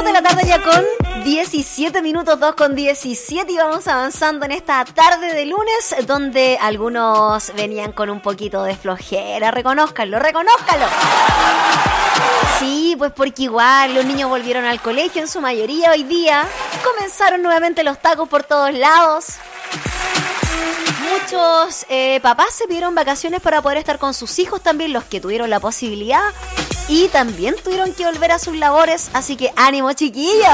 2 de la tarde ya con 17 minutos, 2 con 17, y vamos avanzando en esta tarde de lunes donde algunos venían con un poquito de flojera. Reconózcanlo. Sí, pues porque igual los niños volvieron al colegio en su mayoría hoy día. Comenzaron nuevamente los tacos por todos lados. Muchos papás se pidieron vacaciones para poder estar con sus hijos, también los que tuvieron la posibilidad. Y también tuvieron que volver a sus labores, así que ánimo, chiquillos.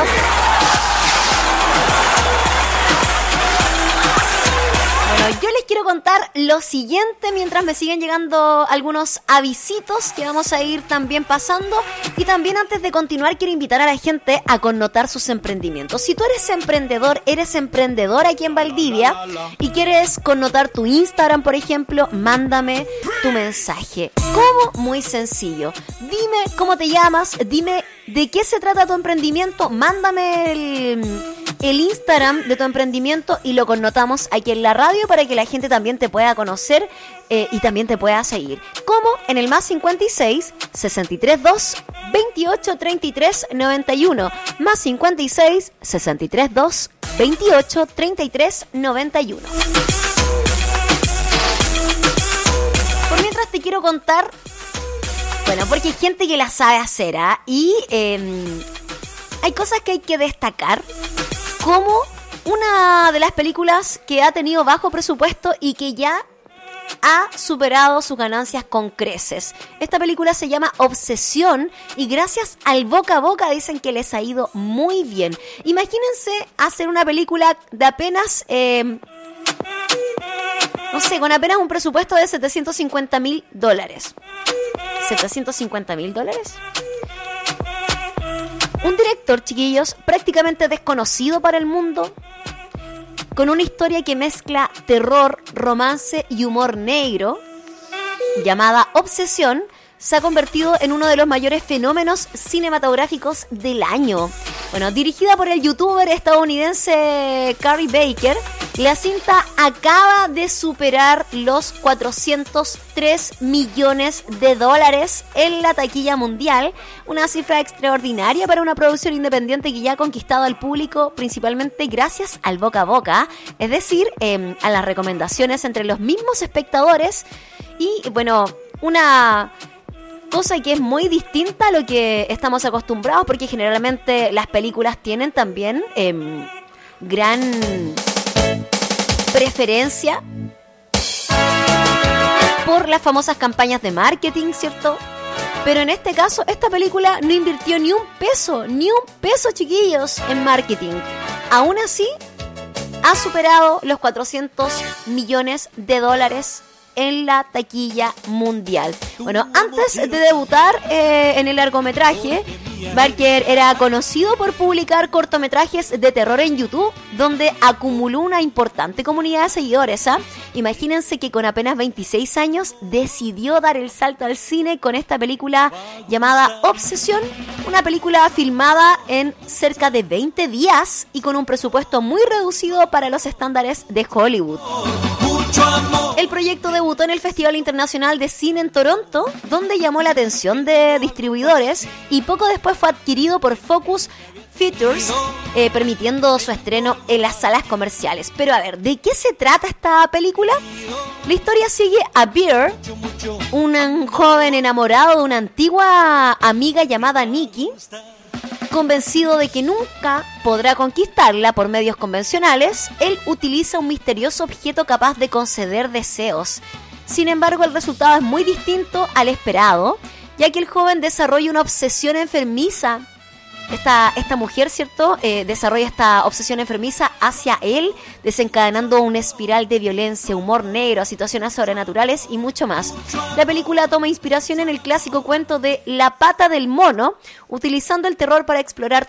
Bueno, yo les quiero contar lo siguiente mientras me siguen llegando algunos avisitos que vamos a ir también pasando. Y también antes de continuar quiero invitar a la gente a connotar sus emprendimientos. Si tú eres emprendedor aquí en Valdivia y quieres connotar tu Instagram, por ejemplo, mándame tu mensaje. ¿Cómo? Muy sencillo. Dime cómo te llamas, dime de qué se trata tu emprendimiento, mándame el Instagram de tu emprendimiento y lo connotamos aquí en la radio para que la gente también te pueda conocer y también te pueda seguir. ¿Cómo? En el más 56 632 28 33 91. Más 56 632 28 33 91. Por mientras te quiero contar, bueno, porque hay gente que la sabe hacer, ¿ah? Y hay cosas que hay que destacar, como una de las películas que ha tenido bajo presupuesto y que ya ha superado sus ganancias con creces. Esta película se llama Obsesión y gracias al boca a boca dicen que les ha ido muy bien. Imagínense hacer una película de apenas, con apenas un presupuesto de $750,000. ¿$750,000? Un director, chiquillos, prácticamente desconocido para el mundo, con una historia que mezcla terror, romance y humor negro, llamada Obsesión, se ha convertido en uno de los mayores fenómenos cinematográficos del año. Bueno, dirigida por el youtuber estadounidense Cary Baker, la cinta acaba de superar los $403 millones en la taquilla mundial, una cifra extraordinaria para una producción independiente que ya ha conquistado al público principalmente gracias al boca a boca, es decir, a las recomendaciones entre los mismos espectadores y, bueno, una cosa que es muy distinta a lo que estamos acostumbrados, porque generalmente las películas tienen también gran preferencia por las famosas campañas de marketing, ¿cierto? Pero en este caso, esta película no invirtió ni un peso, chiquillos, en marketing. Aún así, ha superado los $400 millones en la taquilla mundial. Bueno, antes de debutar en el largometraje, Baker era conocido por publicar cortometrajes de terror en YouTube, donde acumuló una importante comunidad de seguidores, ¿ah? Imagínense que con apenas 26 años decidió dar el salto al cine con esta película llamada Obsesión, una película filmada en cerca de 20 días y con un presupuesto muy reducido para los estándares de Hollywood. El proyecto debutó en el Festival Internacional de Cine en Toronto, donde llamó la atención de distribuidores y poco después fue adquirido por Focus Features, permitiendo su estreno en las salas comerciales. Pero a ver, ¿de qué se trata esta película? La historia sigue a Bear, un joven enamorado de una antigua amiga llamada Nikki. Convencido de que nunca podrá conquistarla por medios convencionales, él utiliza un misterioso objeto capaz de conceder deseos. Sin embargo, el resultado es muy distinto al esperado, ya que el joven desarrolla una obsesión enfermiza. Esta mujer, ¿cierto? Desarrolla esta obsesión enfermiza hacia él, desencadenando una espiral de violencia, humor negro, situaciones sobrenaturales y mucho más. La película toma inspiración en el clásico cuento de La pata del mono, utilizando el terror para explorar